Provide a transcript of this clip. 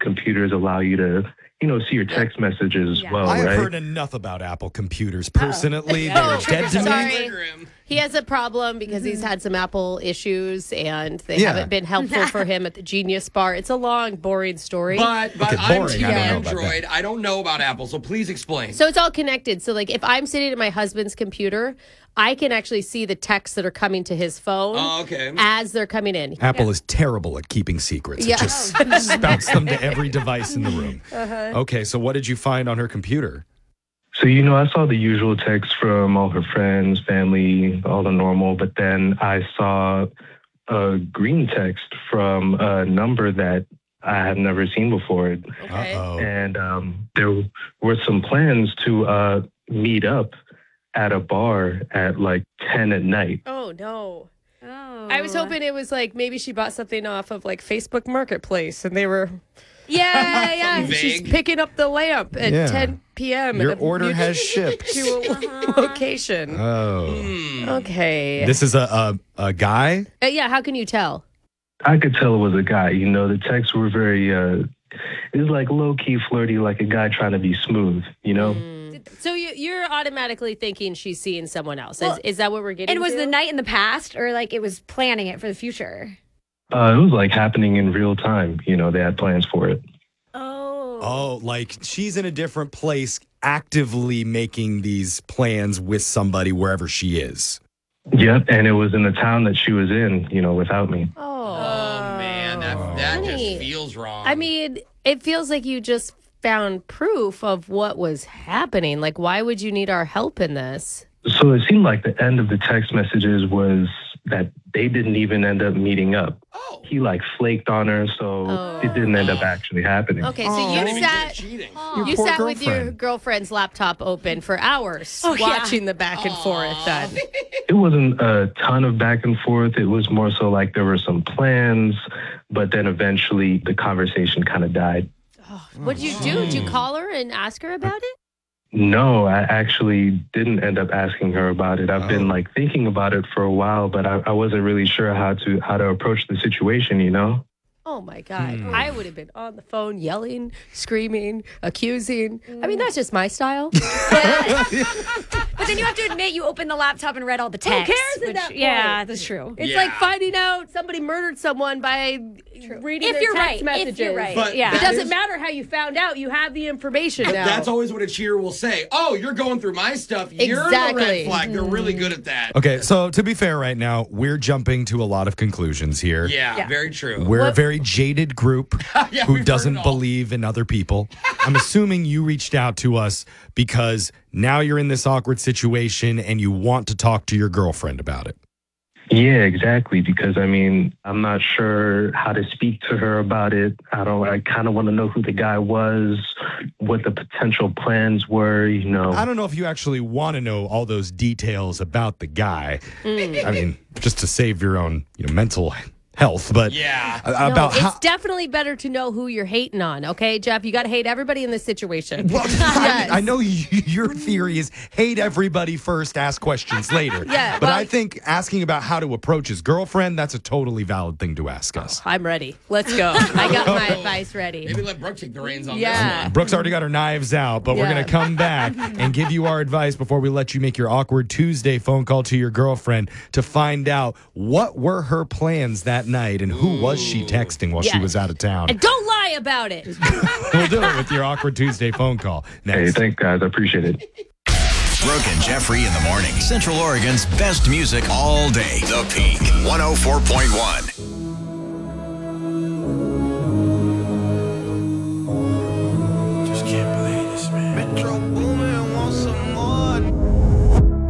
computers allow you to, see your text messages as well, I right? have heard enough about Apple computers. Personally, Oh, they're dead to me. sorry. He has a problem because he's had some Apple issues and they haven't been helpful for him at the Genius Bar. It's a long, boring story. But Okay, I'm boring. Team I don't know about Android. I don't know about Apple, so please explain. So it's all connected. So, like, if I'm sitting at my husband's computer, I can actually see the texts that are coming to his phone as they're coming in. Apple is terrible at keeping secrets. Yeah. It just spouts them to every device in the room. Okay, so what did you find on her computer? So, I saw the usual texts from all her friends, family, all the normal, but then I saw a green text from a number that I had never seen before. Okay. Uh-oh. And there were some plans to meet up at a bar at like 10 at night. Oh, no. Oh. I was hoping it was like maybe she bought something off of like Facebook Marketplace and they were. Yeah. She's Vague. picking up the lamp at Yeah. 10 p.m. Your at a order has shipped. to a location. Oh. Okay. This is a guy? Yeah, how can you tell? I could tell it was a guy. The texts were very, it was like low-key flirty, like a guy trying to be smooth, So you're automatically thinking she's seeing someone else. Well, Is that what we're getting And was to? the night in the past, or like it was planning it for the future? It was like happening in real time. They had plans for it. Oh, like she's in a different place actively making these plans with somebody wherever she is. Yep, and it was in the town that she was in, without me. Oh, man, that just Honey. feels wrong. I mean, it feels like you just found proof of what was happening. Like, why would you need our help in this? So it seemed like the end of the text messages was that they didn't even end up meeting up. Oh. He flaked on her, so it didn't end up actually happening. Okay, so Not you even sat. cheating. You poor sat with your girlfriend. girlfriend's laptop open for hours Oh, yeah. watching the back and forth then. It wasn't a ton of back and forth. It was more so like there were some plans, but then eventually the conversation kind of died. What did you do? Did you call her and ask her about it? No, I actually didn't end up asking her about it. I've been thinking about it for a while, but I wasn't really sure how to approach the situation, Oh my God. I would have been on the phone yelling, screaming, accusing. I mean, that's just my style. But then you have to admit you opened the laptop and read all the texts. cares at that point? Yeah, that's true. It's Yeah. like finding out somebody murdered someone by reading If their you're text right. messages. If you're right. But yeah. It doesn't matter how you found out. You have the information now. That's always what a cheater will say. Oh, you're going through my stuff. You're the Exactly. red flag. They're really good at that. Okay, so to be fair right now, we're jumping to a lot of conclusions here. Yeah, very true. We're a very jaded group Yeah, who we've heard doesn't it all. believe in other people. I'm assuming you reached out to us because now you're in this awkward situation and you want to talk to your girlfriend about it. Yeah, exactly. Because I'm not sure how to speak to her about it. I kind of want to know who the guy was, what the potential plans were, I don't know if you actually want to know all those details about the guy. I mean, just to save your own mental health, but Yeah. about it's how. definitely better to know who you're hating on, okay, Jeff? You got to hate everybody in this situation. Well, Yes. I know your theory is hate everybody first, ask questions later. Yeah, but well- I think asking about how to approach his girlfriend, that's a totally valid thing to ask us. I'm ready. Let's go. I got my advice ready. Maybe let Brooke take the reins on Yeah. this one. Brooke's already got her knives out, but we're Yeah. going to come back and give you our advice before we let you make your awkward Tuesday phone call to your girlfriend to find out what were her plans that night and who was she texting while she Yes. was out of town. And don't lie about it. We'll do it with your awkward Tuesday phone call Hey, next. thanks, guys. I appreciate it. Brooke and Jeffrey in the morning. Central Oregon's best music all day. The Peak 104.1.